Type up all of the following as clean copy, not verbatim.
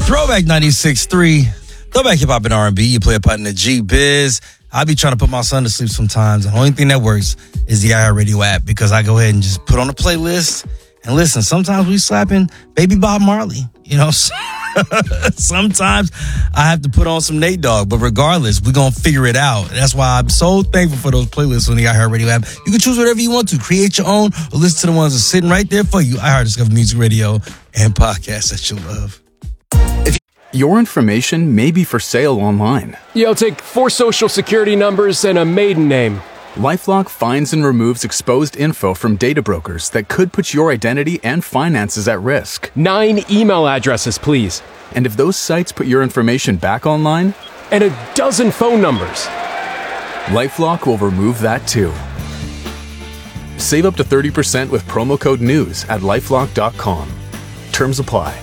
Throwback 96.3. Throwback hip hop and R&B. You play a part in the G-Biz. I be trying to put my son to sleep sometimes. And the only thing that works is the iHeartRadio app because I go ahead and just put on a playlist and listen. Sometimes we slapping Baby Bob Marley. You know, sometimes I have to put on some Nate Dogg. But regardless, we're going to figure it out. That's why I'm so thankful for those playlists on the iHeartRadio app. You can choose whatever you want to. Create your own or listen to the ones that's sitting right there for you. iHeart Discover Music Radio and podcasts that you love. Your information may be for sale online. Yo, take 4 social security numbers and a maiden name. LifeLock finds and removes exposed info from data brokers that could put your identity and finances at risk. 9 email addresses, please. And if those sites put your information back online? And a dozen phone numbers. LifeLock will remove that too. Save up to 30% with promo code NEWS at LifeLock.com. Terms apply.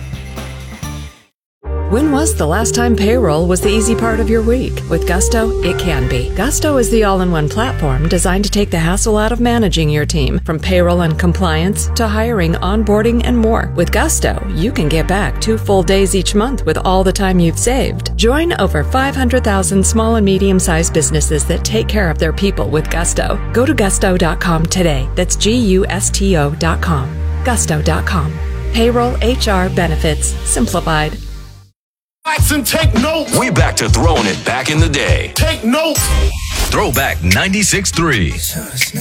When was the last time payroll was the easy part of your week? With Gusto, it can be. Gusto is the all-in-one platform designed to take the hassle out of managing your team, from payroll and compliance to hiring, onboarding, and more. With Gusto, you can get back 2 full days each month with all the time you've saved. Join over 500,000 small and medium-sized businesses that take care of their people with Gusto. Go to gusto.com today. That's GUSTO.com. Gusto.com. Payroll, HR, benefits, simplified. And take notes. We back to throwing it back in the day. Take notes. Throwback 96.3.